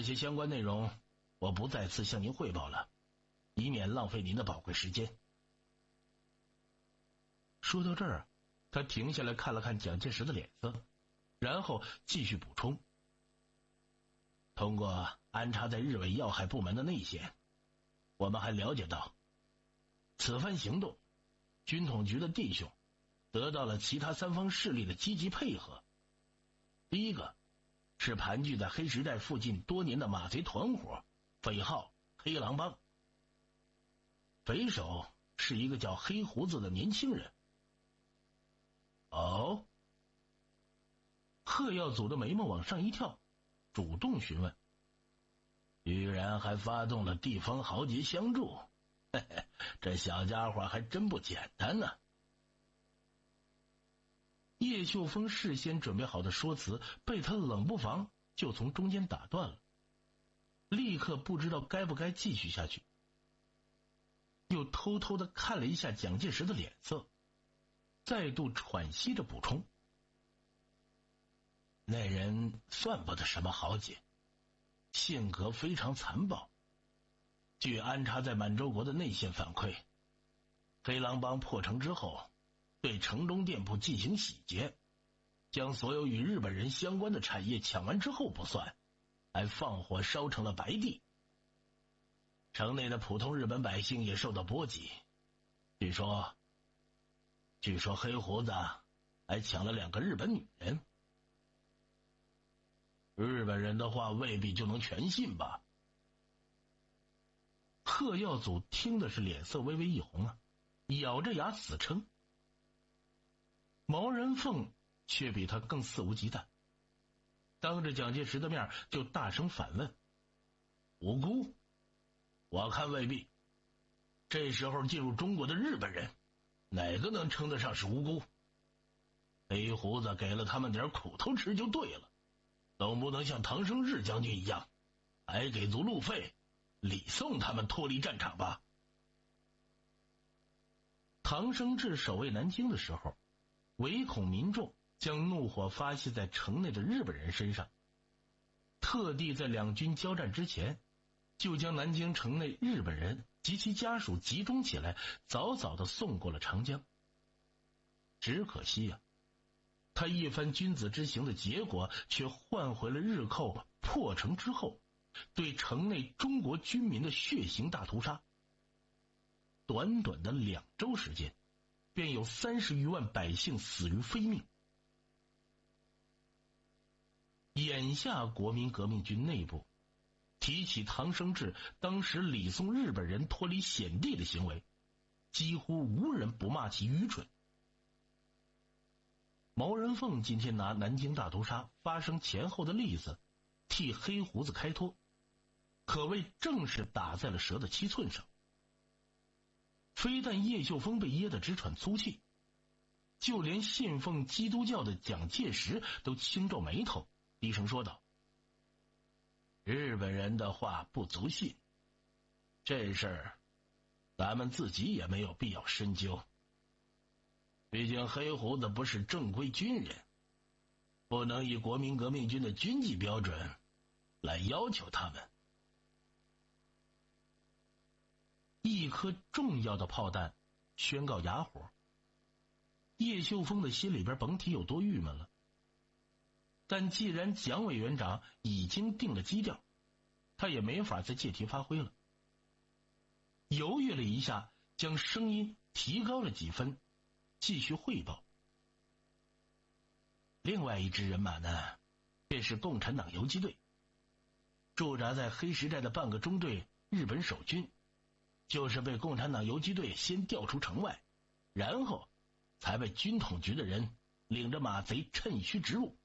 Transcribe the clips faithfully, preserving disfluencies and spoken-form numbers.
些相关内容我不再次向您汇报了，以免浪费您的宝贵时间。说到这儿，他停下来看了看蒋介石的脸色，然后继续补充：通过安插在日伪要害部门的内线，我们还了解到，此番行动，军统局的弟兄得到了其他三方势力的积极配合。第一个是盘踞在黑石寨附近多年的马贼团伙，匪号黑狼帮，匪首是一个叫黑胡子的年轻人。哦，贺耀祖的眉毛往上一跳，主动询问，居然还发动了地方豪杰相助，嘿嘿，这小家伙还真不简单呢。叶秀峰事先准备好的说辞被他冷不防就从中间打断了，立刻不知道该不该继续下去，又偷偷地看了一下蒋介石的脸色，再度喘息着补充，那人算不得什么豪杰，性格非常残暴。据安插在满洲国的内线反馈，黑狼帮破城之后，对城中店铺进行洗劫，将所有与日本人相关的产业抢完之后不算，还放火烧成了白地。城内的普通日本百姓也受到波及，据说据说黑胡子还抢了两个日本女人。日本人的话未必就能全信吧？贺耀祖听的是脸色微微一红啊，咬着牙死撑。毛人凤却比他更肆无忌惮，当着蒋介石的面就大声反问：无辜？我看未必。这时候进入中国的日本人，哪个能称得上是无辜？黑胡子给了他们点苦头吃就对了，总不能像唐生智将军一样，还给足路费，礼送他们脱离战场吧？唐生智守卫南京的时候，唯恐民众将怒火发泄在城内的日本人身上，特地在两军交战之前，就将南京城内日本人及其家属集中起来，早早地送过了长江。只可惜啊，他一番君子之行的结果，却换回了日寇破城之后对城内中国军民的血腥大屠杀。短短的两周时间，便有三十余万百姓死于非命。眼下国民革命军内部提起唐生智当时礼送日本人脱离险地的行为，几乎无人不骂其愚蠢。毛人凤今天拿南京大屠杀发生前后的例子替黑胡子开脱，可谓正是打在了蛇的七寸上。非但叶秀峰被噎得直喘粗气，就连信奉基督教的蒋介石都轻皱眉头，低声说道：日本人的话不足信，这事儿咱们自己也没有必要深究。毕竟黑胡子不是正规军人，不能以国民革命军的军纪标准来要求他们。一颗重要的炮弹宣告哑火，叶秀峰的心里边甭提有多郁闷了。但既然蒋委员长已经定了基调，他也没法再借题发挥了。犹豫了一下，将声音提高了几分，继续汇报。另外一支人马呢，便是共产党游击队，驻扎在黑石寨的半个中队日本守军，就是被共产党游击队先调出城外，然后才被军统局的人领着马贼趁虚直入。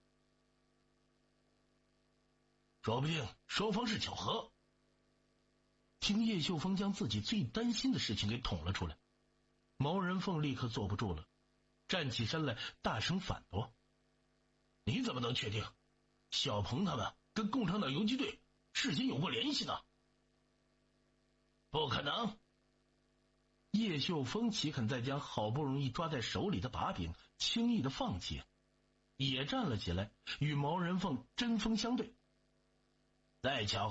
说不定双方是巧合。听叶秀峰将自己最担心的事情给捅了出来，毛人凤立刻坐不住了，站起身来大声反驳：你怎么能确定小鹏他们跟共产党游击队事先有过联系呢？不可能。叶秀峰岂肯再将好不容易抓在手里的把柄轻易的放弃，也站了起来，与毛人凤针锋相对。再巧